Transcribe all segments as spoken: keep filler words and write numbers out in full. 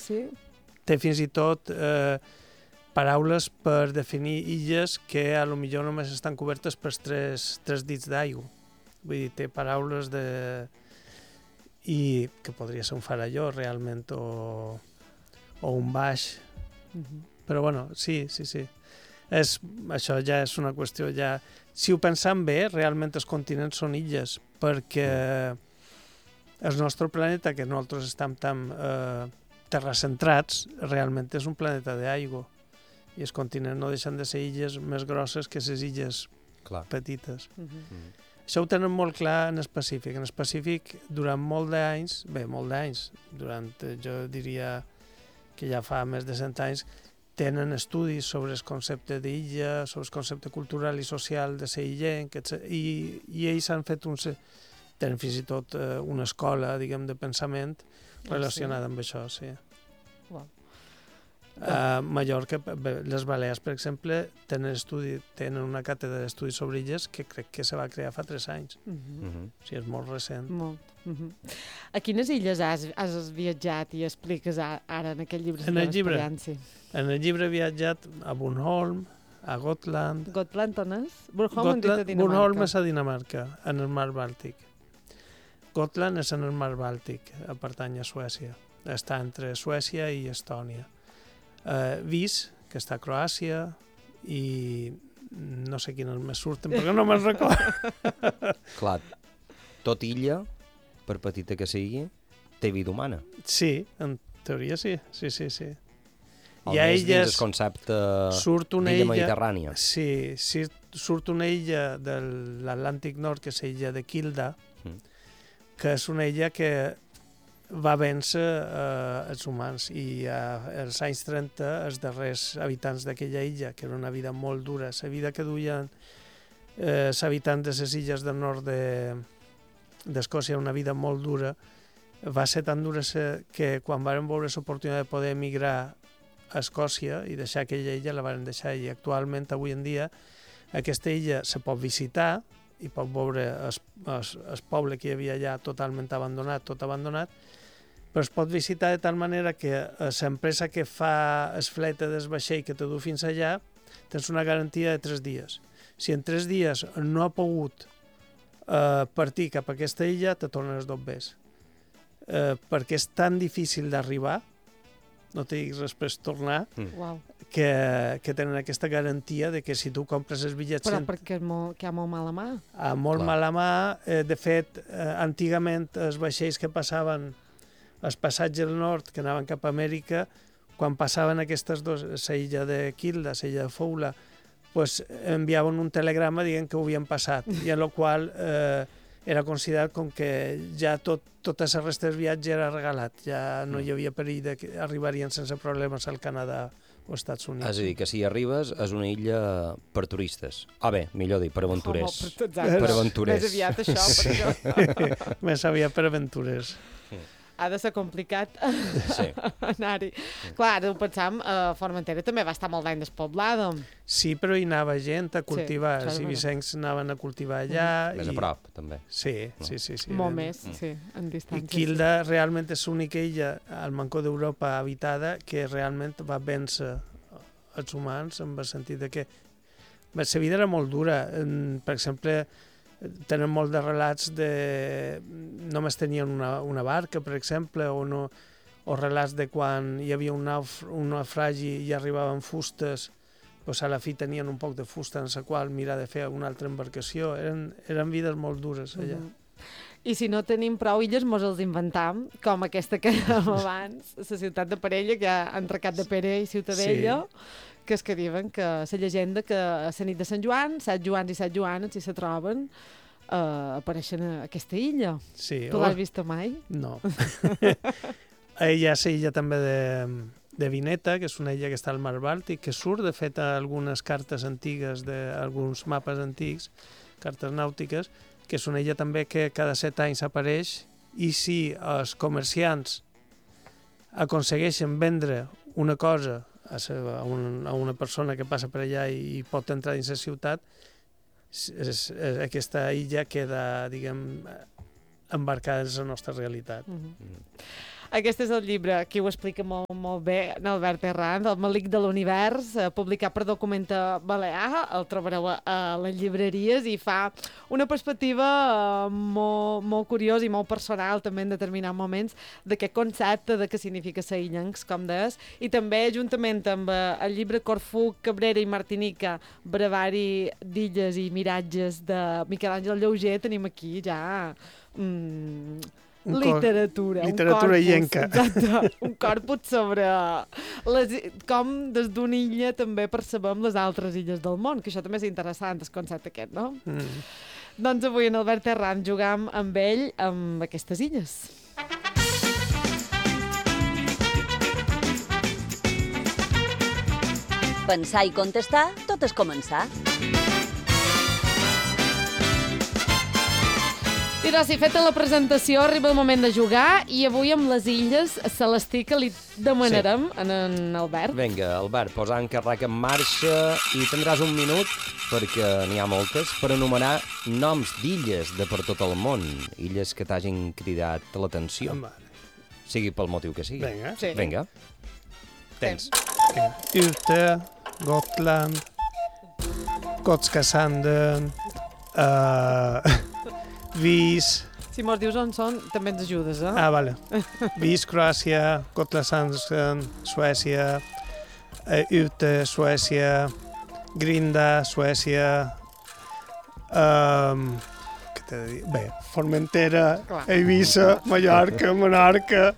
sí. Té fins i tot eh, paraules per definir illes que a lo millor només estan cobertes per tres, tres dits d'aigua. Vull dir, té paraules de... i que podria ser un faralló realment o, o un baix. Uh-huh. Però bueno, sí, sí, sí. És, això ja és una qüestió ja... Si ho pensam bé, realment els continents són illes, perquè el nostre planeta, que nosaltres estem tan eh, terracentrats, realment és un planeta d'aigua. I els continents no deixen de ser illes més grosses que les illes Clar. petites. Uh-huh. Mm. Això ho tenen molt clar en el Pacífic. En el Pacífic, durant molt d'anys, bé, molt d'anys, durant, jo diria que ja fa més de cent anys, tenen estudis sobre el concepte d'illa, sobre el concepte cultural i social de ser illenc, i, i ells han fet un... tenen fins i tot eh, una escola, diguem, de pensament relacionada amb això, sí. Wow. A Mallorca, les Balears, per exemple, tenen, estudi, tenen una càtedra d'estudis sobre illes que crec que se va crear fa tres anys. Uh-huh. Mm-hmm. O sigui, és molt recent. Molt. Uh-huh. A quines illes has, has viatjat i expliques a, ara en aquest llibre? En el llibre? Sí. En el llibre he viatjat a Bornholm, a Gotland... Gotland on és? Bornholm han dit a Dinamarca. Bornholm és a Dinamarca, en el mar Bàltic. Gotland és en el mar Bàltic, pertany a Suècia. Està entre Suècia i Estònia. Uh, Vis, que està a Croàcia, i no sé quines més surten, perquè no me'n recordo. Clar, tot illa, per petita que sigui, té vida humana. Sí, en teoria sí, sí, sí, sí. Almenys dins el concepte d'illa mediterrània. Sí, sí, surt una illa de l'Atlàntic Nord, que és l'illa de Kilda, mm. que és una illa que va vèncer eh, els humans, i eh, als anys trenta els darrers habitants d'aquella illa, que era una vida molt dura, la vida que duien eh, els habitants de les illes del nord d'Escòcia, de, una vida molt dura, va ser tan dura que quan van veure l'oportunitat de poder emigrar a Escòcia i deixar aquella illa, la van deixar, i actualment, avui en dia, aquesta illa se pot visitar i pot veure el, el, el poble que hi havia allà totalment abandonat, tot abandonat, però es pot visitar de tal manera que l'empresa que fa el flete del vaixell que te du fins allà, tens una garantia de tres dies. Si en tres dies no ha pogut eh, partir cap a aquesta illa, te tornes dos bes. Eh, perquè és tan difícil d'arribar, no te diguis després tornar, mm. wow. que, que tenen aquesta garantia de que si tu compres els bitllets... Però perquè és molt, que hi ha molt mala mà. A molt Clar. mala mà. Eh, de fet, eh, antigament els vaixells que passaven els passatges del nord, que anaven cap a Amèrica, quan passaven aquestes dues, la illa de Kilda, la illa de Foula, pues, enviaven un telegrama dient que ho havien passat, i en el qual eh, era considerat com que ja tot, tota la resta del viatge era regalat, ja no hi havia perill de que arribarien sense problemes al Canadà o Estats Units. És a dir, que si arribes és una illa per turistes. Ah, bé, millor dir, per aventurers. Oh, per, per aventurers. Més aviat això, sí. per això. Més aviat per aventurers. Ha de ser complicat sí. anar-hi. Clar, ara ho pensam, uh, Formentera també va estar molt d'any despoblada. Sí, però hi anava gent a cultivar, sí, els ibisencs anaven a cultivar allà. Mm. Més i... a prop, també. Sí, no? sí, sí. sí molt ben... més, mm. sí, en distància. I Kilda sí. realment és l'única illa al mancó d'Europa habitada que realment va vèncer els humans, en el sentit de que la vida era molt dura. Per exemple, tenen molt de relats de... només tenien una, una barca, per exemple, o, no, o relats de quan hi havia un, nauf, un naufragi i arribaven fustes, doncs a la fi tenien un poc de fusta en la qual mirar de fer una altra embarcació. Eren, eren vides molt dures allà. Mm-hmm. I si no tenim prou illes, mos els inventam, com aquesta que dèiem abans, la ciutat de Parella, que hi ha Entrecat de Pere i Ciutadella, sí. que és que diuen que la llegenda que a la nit de Sant Joan, set Joans i set Joanes, si se troben, uh, apareixen a aquesta illa. Sí. Tu oh. l'has vista mai? No. Hi ha la illa també de, de Vineta, que és una illa que està al mar Bàltic, que surt, de fet, a algunes cartes antigues, d'alguns mapes antics, cartes nàutiques, que és una illa també que cada set anys apareix, i si els comerciants aconsegueixen vendre una cosa a, a, un, a una persona que passa per allà i, i pot entrar dins la ciutat, és, és, aquesta illa queda, diguem, embarcada en la nostra realitat. Mm-hmm. Aquest és el llibre, aquí ho explica molt, molt bé n'Albert Herranz, El malic de l'univers, eh, publicat per Documenta Balear, el trobareu a, a les llibreries i fa una perspectiva eh, molt, molt curiosa i molt personal també en determinats moments d'aquest concepte de què significa ser illencs, com deies, i també juntament amb eh, el llibre Corfú, Cabrera i Martinica, brevari d'illes i miratges de Miquel Àngel Llauger, tenim aquí ja... Mm, Un literatura, cor, literatura un corpus, illenca. exacte, un corpus sobre les, com des d'una illa també percebem les altres illes del món, que això també és interessant, el concepte aquest, no? Mm. Doncs avui en Albert Herranz jugam amb ell amb aquestes illes. Pensar i contestar, tot és començar. I doncs, si feta la presentació, arriba el moment de jugar i avui amb les illes Celestí que li demanarem sí. en, en Albert. Vinga, Albert, posar en càrrec en marxa i tindràs un minut, perquè n'hi ha moltes, per anomenar noms d'illes de per tot el món. Illes que t'hagin cridat l'atenció. Sigui pel motiu que sigui. Vinga. Sí. Vinga. Tens. Ute, Gotland, Gotska Sanden, uh, Vis... Si mos dius on són, també ens ajudes, eh? Ah, vale. Vis, Croàcia, Gotland Sanden, Suècia, uh, Ute, Suècia, Grinda, Suècia... Um, què t'he de dir? Bé, Formentera, Clar. Eivissa, Mallorca, Menorca...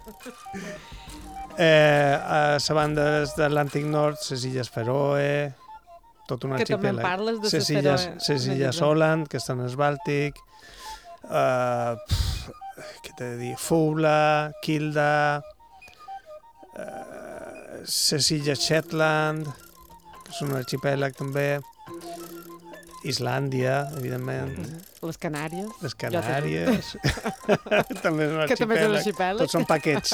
Eh, a la banda de l'Atlàntic Nord, les illes Feroe, tot un Que també en arxipèlag. parles de les les illes, Feroe, les en el illes llibre. Åland, que estan al Bàltic, uh, pff, què t'he de dir, Fula, Kilda, uh, les illes Shetland, que és un arxipèlag també, Islàndia, evidentment, Les Canàries. les Canàries, també és un Que també és un arxipèlag, arxipèlag. tots són paquets.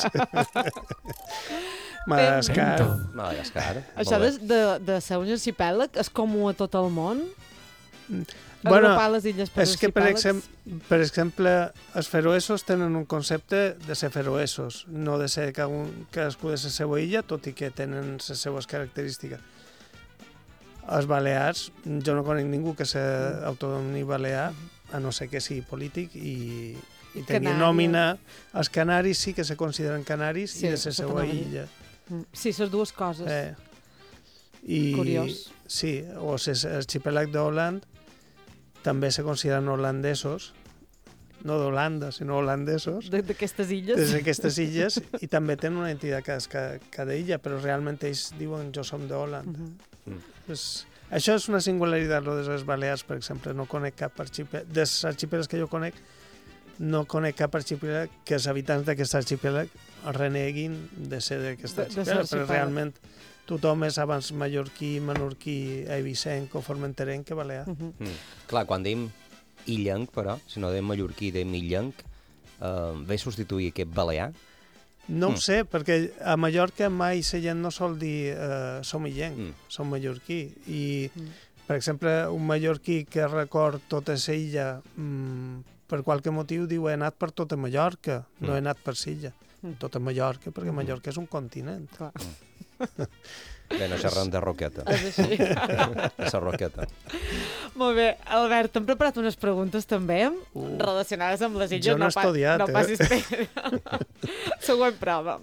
Madagascar. Madagascar. Això de, Molt bé. de, de ser un arxipèlag és comú a tot el món? Bueno, Agrupar les illes per és que, per, arxipèlags? exem per exemple, els feroesos tenen un concepte de ser feroesos, no de ser cadascú, cadascú de la seva illa, tot i que tenen les seues característiques. Els balears, jo no conec ningú que s'autonomini balear, a no ser que sigui polític i, i tenir Canàries. nòmina. Els canaris sí que se consideren canaris Sí, i de la això seva t'anava a dir. illa. Mm. Sí, les dues coses. Eh, i, Curiós. Sí, o l'arxipèlag d'Holland també se consideren holandesos, no d'Holanda, sinó holandesos, De- D'aquestes illes. des d'aquestes illes, i també tenen una entitat cada, cada illa, però realment ells diuen jo som d'Holland. Mhm. Pues, això és una singularitat, lo de les Balears, per exemple. No conec cap arxipèlag. Dels arxipèlags que jo conec, no conec cap arxipèlag que els habitants d'aquest arxipèlag reneguin de ser d'aquest De- de ser arxipèlag, però arxipèlag. realment tothom és abans mallorquí, menorquí, eivissenc o formenterenc que balear. Mhm. Mm. Clar, quan dèiem illenc, però, si no dèiem mallorquí, dèiem illenc, eh, ve substituir aquest balear? No Mm. ho sé, perquè a Mallorca mai la gent no sol dir uh, som illenc, Mm. som mallorquí. I, Mm. per exemple, un mallorquí que record tota la illa, mm, per qualque motiu diu he anat per tota Mallorca, no Mm. he anat per Silla. Mm. Tota Mallorca, perquè Mallorca és un continent. Clar. Bé, no xerrem de roqueta. És així. La roqueta. Molt bé, Albert, t'hem preparat unes preguntes també Uh. relacionades amb les illes. Jo no he pa- estudiat, no eh? passis pena. Següent prova.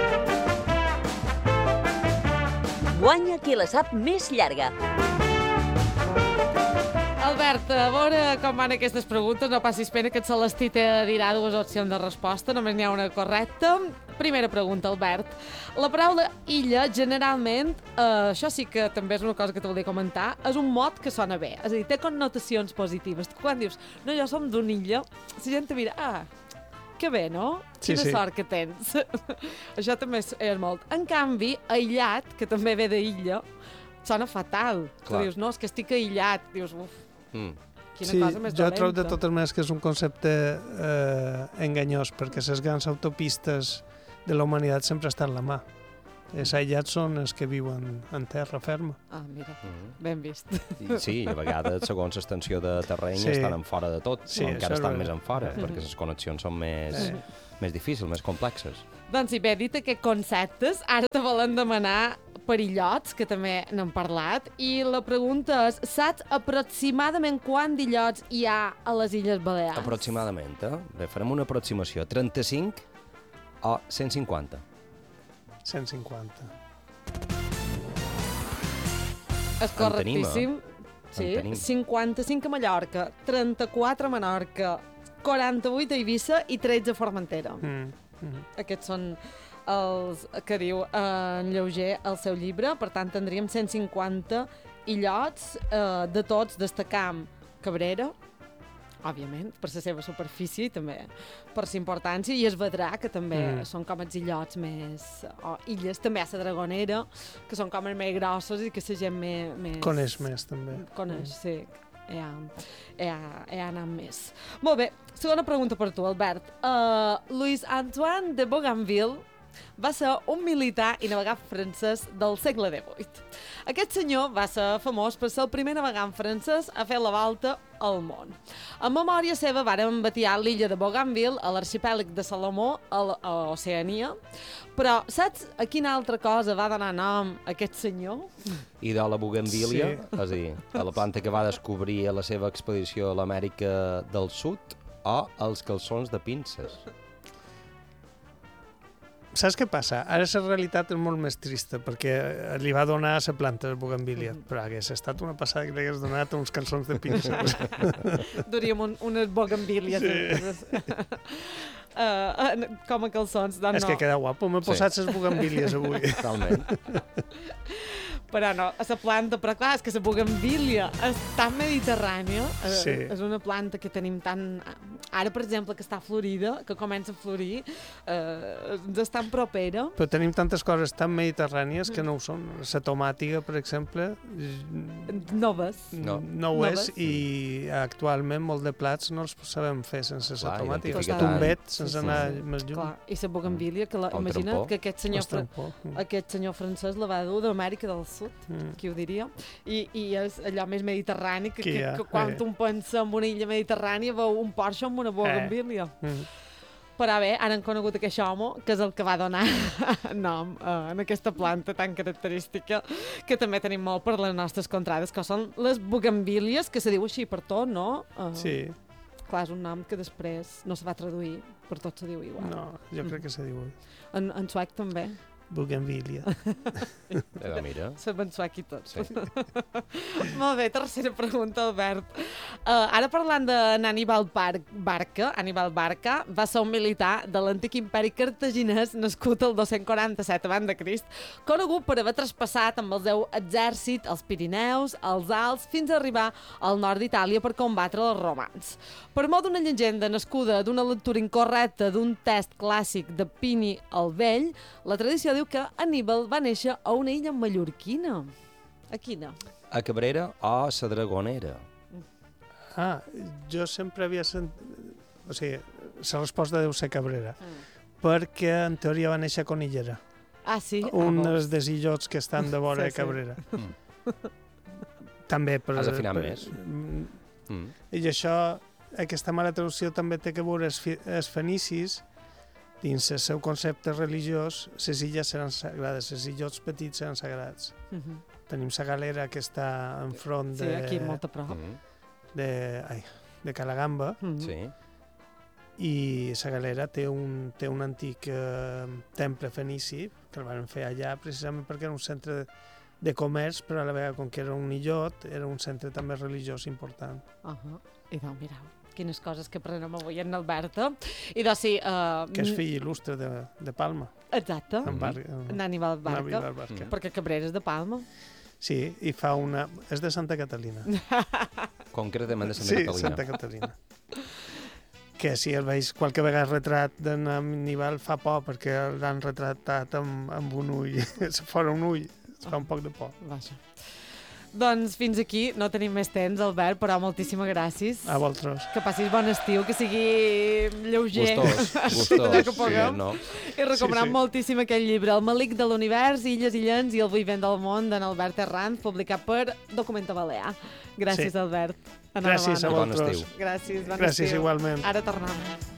Guanya qui la sap més llarga. Albert, a veure com van aquestes preguntes. No passis pena que et Celestí te dirà dues opcions de resposta. Només n'hi ha una correcta. Primera pregunta, Albert. La paraula illa, generalment, eh, això sí que també és una cosa que te volia comentar, és un mot que sona bé. És a dir, té connotacions positives. Quan dius, no, jo som d'una illa, la gent te mira, ah, que bé, no? Sí, Quina sí. sort que tens. Això també és, és molt. En canvi, aïllat, que també ve d'illa, sona fatal. Clar. Tu dius, no, és que estic aïllat. Dius, uf, Mm. quina Sí, cosa més jo dolenta. trobo de totes maneres que és un concepte eh, enganyós, perquè les grans autopistes de la humanitat sempre estan a la mà. Els aïllats són els que viuen en terra ferma. Ah, mira, Mm. ben vist. I, sí, a vegades, segons l'extensió de terreny, Sí. estan en fora de tot, Sí, o encara això és estan veritat. més en fora, Eh. perquè les connexions són més, Eh. més difícils, més complexes. Doncs sí, bé, dit aquests conceptes, ara te volen demanar per illots, que també n'hem parlat, i la pregunta és, saps aproximadament quant d'illots hi ha a les Illes Balears? Aproximadament, eh? Bé, farem una aproximació. trenta-cinc o cent cinquanta. cent cinquanta. És correctíssim. Sí, En tenim. cinquanta-cinc a Mallorca, trenta-quatre a Menorca, quaranta-vuit a Eivissa i tretze a Formentera. Mm. Mm. Aquests són els que diu eh, en Lleuger al seu llibre. Per tant, tindríem cent cinquanta illots. Eh, de tots destacam Cabrera, òbviament, per la seva superfície i també per la importància, i es Vedrà, que també Mm. són com els illots més... o illes, també a la Dragonera, que són com els més grossos i que la gent més... més... Coneix més, també. Coneix, sí. Hi ha, hi ha, hi ha anat més. Molt bé, segona pregunta per tu, Albert. Uh, Louis Antoine de Bougainville va ser un militar i navegar francès del segle divuit. Aquest senyor va ser famós per ser el primer navegant francès a fer la volta al món. En memòria seva varen batiar l'illa de Bougainville a l'arxipèlag de Salomó, a l- a Oceania. Però saps a quina altra cosa va donar nom a aquest senyor? I de la Bougainvillea, Sí. és a dir, a la planta que va descobrir a la seva expedició a l'Amèrica del Sud, o els calçons de pinces. Saps què passa? Ara la realitat és molt més trista, perquè li va donar a la planta de Bougainvillea, però hagués estat una passada que li hagués donat uns calçons de pinces. Duríem un, unes bougainvilles. Sí. uh, com a calçons, doncs És no. que queda guapo, m'he Sí. posat les Bougainvilles avui. Totalment. Però no, a la planta, però clar, és que la bougainvillea és tan mediterrània, eh, Sí. és una planta que tenim tan... Ara, per exemple, que està florida, que comença a florir, eh, ens és tan propera. Però tenim tantes coses tan mediterrànies que no ho són. La tomàtiga, per exemple, Noves. No. no ho Noves. és, i actualment molt de plats no els sabem fer sense la Clar, tomàtiga. identificar Tombet, tant. sense Sí, sí. anar més lluny. Clar, i la bougainvillea, que la, O un imagina't trampó. que aquest senyor, Ostres, fran por. aquest senyor francès la va dur d'Amèrica del Sud, Mm. qui ho diria, I, i és allò més mediterrani, que, Que que, hi ha, que quan eh. un pensa en una illa mediterrània veu un Porsche amb una bougainvillea. Mm. Però bé, ara han conegut aquest home, que és el que va donar nom uh, en aquesta planta tan característica, que també tenim molt per les nostres contrades, que són les bougainvilles, que se diu així per tot, no? Uh, Sí, Clar, és un nom que després no se va traduir, per tot se diu igual. no, jo crec que se diu En, en suec també. Bougainvillea. Eh, mira. Sabem suec i tot. Sí. Molt bé, tercera pregunta, Albert. Uh, ara parlant d'Aníbal Bar Barca, Aníbal Barca va ser un militar de l'antic imperi cartaginès nascut el dos-cents quaranta-set abans de Crist, conegut per haver traspassat amb el seu exèrcit els Pirineus, els Alps, fins a arribar al nord d'Itàlia per combatre els romans. Per mot d'una llegenda nascuda d'una lectura incorrecta d'un test clàssic de Plini el Vell, la tradició diu que Aníbal va néixer a una illa mallorquina. A quina? A Cabrera o a la Dragonera. Ah, jo sempre havia sentit... O sigui, la resposta deu ser Cabrera, Mm. perquè en teoria va néixer a Conillera, Ah, sí? un ah, dels desillots que estan de vora Sí, de sí. Cabrera. Mm. També per... Has afinat per- més. Mm, Mm. I això, aquesta mala traducció també té que veure els, fi- els fenicis, dins el seu concepte religiós, les illes seran sagrades, els illots petits seran sagrats. mhm. Tenim la galera que està enfront Sí, de, aquí molt a prop. Mm. de, ai, de Calagamba, Mhm. Sí. i la galera té un, té un antic eh, temple fenici que el van fer allà precisament perquè era un centre de, de comerç, però a la vegada, com que era un illot, era un centre també religiós important. Uh -huh. I doncs, mireu, quines coses que aprenem avui en Alberta. I doncs sí... Uh, Que és fill il·lustre de, de Palma, Exacte, en Mhm. Bar, en Aníbal en Barca, Aníbal Barca. Mhm. perquè Cabrera és de Palma. Sí, i fa una... És de Santa Catalina. Concretament de Santa Sí, Catalina. Santa Catalina. Que si el veig qualque vegada retrat d'en Aníbal fa por, perquè l'han retratat amb, amb un ull, fora un ull, es fa un poc de por. Vaja. Doncs fins aquí, no tenim més temps, Albert, però moltíssimes gràcies. A vosaltres. Que passis bon estiu, que sigui lleuger. Gustós, gustós. Que puguem. Sí, no? I recomanem Sí, sí. moltíssim aquell llibre, El malic de l'univers, Illes i Llans i el vivent del món, d'en Albert Herranz, publicat per Documenta Balear. Gràcies, Sí. Albert. Gràcies a Bon vosaltres. estiu. Gràcies, bon Gràcies estiu. igualment. Ara tornem.